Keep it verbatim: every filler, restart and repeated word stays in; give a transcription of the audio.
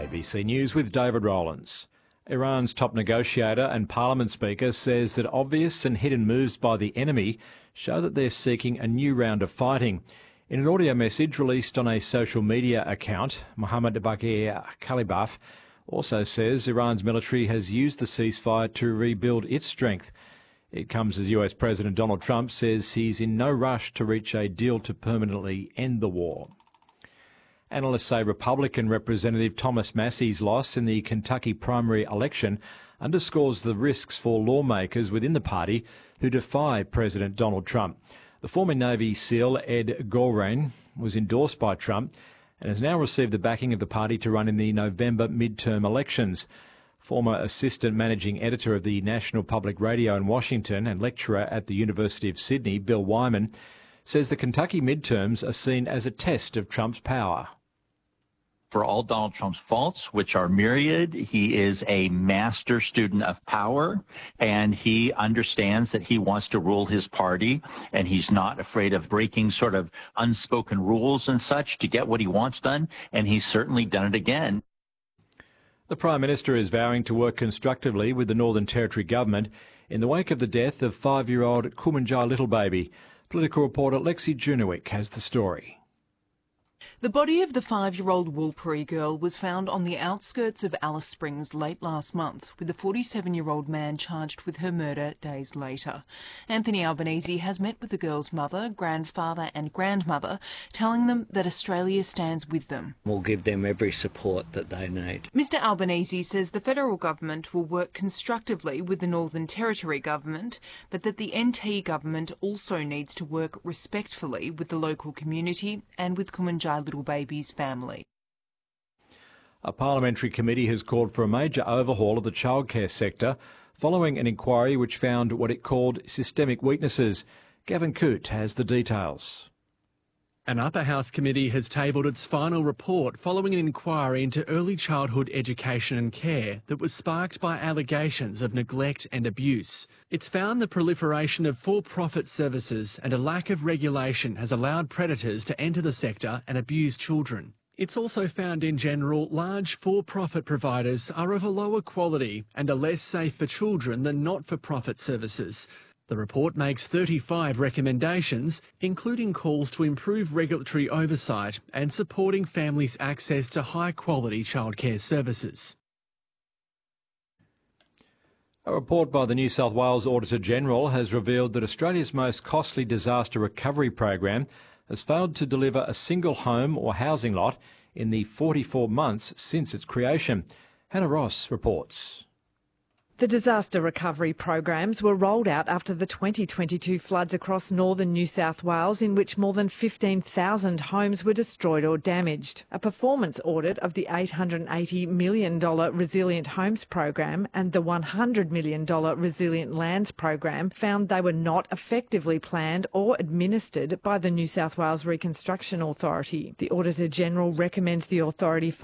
A B C News with David Rowlands. Iran's top negotiator and parliament speaker says that obvious and hidden moves by the enemy show that they're seeking a new round of fighting. In an audio message released on a social media account, Mohammad Bagher Khalibaf also says Iran's military has used the ceasefire to rebuild its strength. It comes as U S President Donald Trump says he's in no rush to reach a deal to permanently end the war. Analysts say Republican Representative Thomas Massey's loss in the Kentucky primary election underscores the risks for lawmakers within the party who defy President Donald Trump. The former Navy SEAL Ed Gorein was endorsed by Trump and has now received the backing of the party to run in the November midterm elections. Former assistant managing editor of the National Public Radio in Washington and lecturer at the University of Sydney, Bill Wyman, says the Kentucky midterms are seen as a test of Trump's power. For all Donald Trump's faults, which are myriad, he is a master student of power, and he understands that he wants to rule his party, and he's not afraid of breaking sort of unspoken rules and such to get what he wants done, and he's certainly done it again. The Prime Minister is vowing to work constructively with the Northern Territory government in the wake of the death of five-year-old Kumanjai Littlebaby. Political reporter Lexi Junowick has the story. The body of the five-year-old Woolpiri girl was found on the outskirts of Alice Springs late last month, with a forty-seven-year-old man charged with her murder days later. Anthony Albanese has met with the girl's mother, grandfather and grandmother, telling them that Australia stands with them. We'll give them every support that they need. Mister Albanese says the federal government will work constructively with the Northern Territory government, but that the N T government also needs to work respectfully with the local community and with Kumanjai Littlebaby's family. A parliamentary committee has called for a major overhaul of the childcare sector following an inquiry which found what it called systemic weaknesses. Gavin Coote has the details. An upper house committee has tabled its final report following an inquiry into early childhood education and care that was sparked by allegations of neglect and abuse. It's found the proliferation of for-profit services and a lack of regulation has allowed predators to enter the sector and abuse children. It's also found in general large for-profit providers are of a lower quality and are less safe for children than not-for-profit services. The report makes thirty-five recommendations, including calls to improve regulatory oversight and supporting families' access to high-quality childcare services. A report by the New South Wales Auditor-General has revealed that Australia's most costly disaster recovery program has failed to deliver a single home or housing lot in the forty-four months since its creation. Hannah Ross reports. The disaster recovery programs were rolled out after the twenty twenty-two floods across northern New South Wales, in which more than fifteen thousand homes were destroyed or damaged. A performance audit of the eight hundred eighty million dollars Resilient Homes program and the one hundred million dollars Resilient Lands program found they were not effectively planned or administered by the New South Wales Reconstruction Authority. The Auditor-General recommends the authority